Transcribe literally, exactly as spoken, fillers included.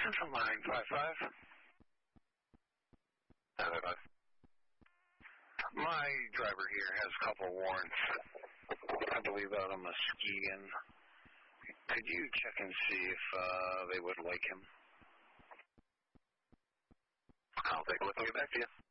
Central nine five five. nine five five. My driver here has a couple warrants, I believe, out of Muskegon. Could you check and see if uh, they would like him? I'll take a look and get back to you.